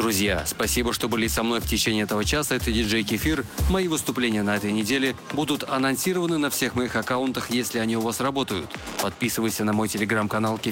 Друзья, спасибо, что были со мной в течение этого часа. Это диджей Кефир. Мои выступления на этой неделе будут анонсированы на всех моих аккаунтах, если они у вас работают. Подписывайся на мой телеграм-канал Кефир.